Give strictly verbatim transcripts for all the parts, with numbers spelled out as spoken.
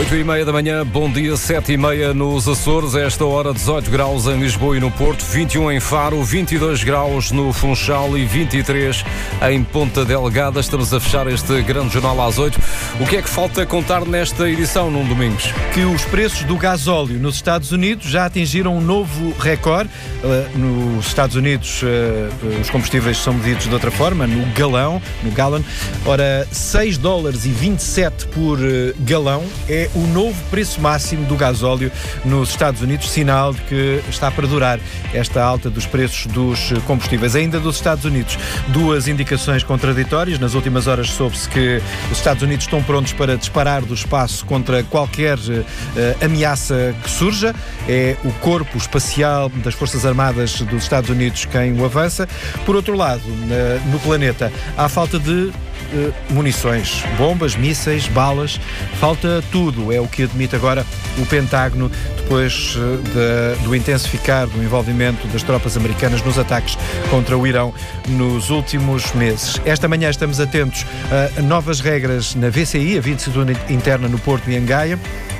oito e meia da manhã, bom dia, sete e meia nos Açores, a esta hora dezoito graus em Lisboa e no Porto, vinte e um em Faro, vinte e dois graus no Funchal e vinte e três em Ponta Delgada. Estamos a fechar este grande jornal às oito. O que é que falta contar nesta edição, Nuno Domingos? Que os preços do gasóleo nos Estados Unidos já atingiram um novo recorde. Uh, nos Estados Unidos uh, os combustíveis são medidos de outra forma, no galão, no gallon. Ora, seis dólares e vinte e sete por uh, galão é o novo preço máximo do gasóleo nos Estados Unidos, sinal de que está para durar esta alta dos preços dos combustíveis. Ainda dos Estados Unidos, duas indicações contraditórias. Nas últimas horas soube-se que os Estados Unidos estão prontos para disparar do espaço contra qualquer uh, ameaça que surja. É o corpo espacial das Forças Armadas dos Estados Unidos quem o avança. Por outro lado, uh, no planeta, há falta de Uh, munições, bombas, mísseis, balas, falta tudo, é o que admite agora o Pentágono depois uh, de, do intensificar do envolvimento das tropas americanas nos ataques contra o Irão nos últimos meses. Esta manhã estamos atentos a novas regras na V C I, a viatura interna no Porto e em Gaia.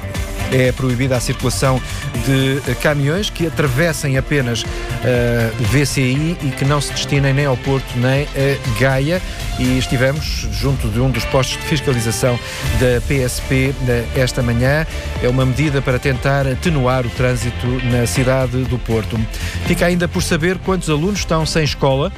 É proibida a circulação de caminhões que atravessem apenas a V C I e que não se destinem nem ao Porto nem a Gaia. E estivemos junto de um dos postos de fiscalização da P S P esta manhã. É uma medida para tentar atenuar o trânsito na cidade do Porto. Fica ainda por saber quantos alunos estão sem escola.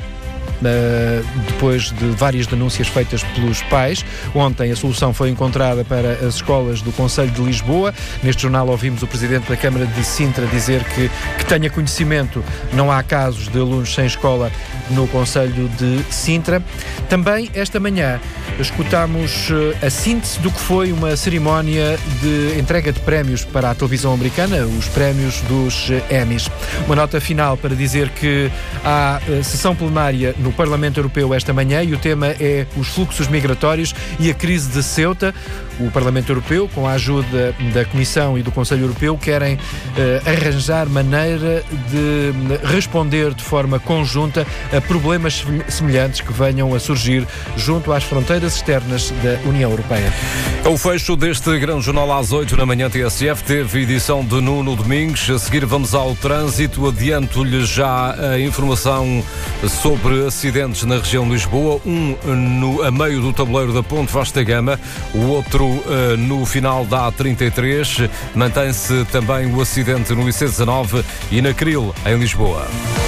Uh, depois de várias denúncias feitas pelos pais. Ontem a solução foi encontrada para as escolas do Conselho de Lisboa. Neste jornal ouvimos o Presidente da Câmara de Sintra dizer que, que tenha conhecimento, não há casos de alunos sem escola no Conselho de Sintra. Também esta manhã escutámos uh, a síntese do que foi uma cerimónia de entrega de prémios para a televisão americana, os prémios dos uh, Emmys. Uma nota final para dizer que há uh, sessão plenária no Parlamento Europeu esta manhã e o tema é os fluxos migratórios e a crise de Ceuta. O Parlamento Europeu, com a ajuda da Comissão e do Conselho Europeu, querem eh, arranjar maneira de responder de forma conjunta a problemas semelhantes que venham a surgir junto às fronteiras externas da União Europeia. É o fecho deste grande jornal às oito na manhã. T S F teve edição de Nuno Domingos. A seguir vamos ao trânsito. Adianto-lhe já a informação sobre acidentes na região de Lisboa. Um no, a meio do tabuleiro da Ponte Vasta Gama, o outro uh, no final da A trinta e três. Mantém-se também o acidente no I C dezanove e na Cril, em Lisboa.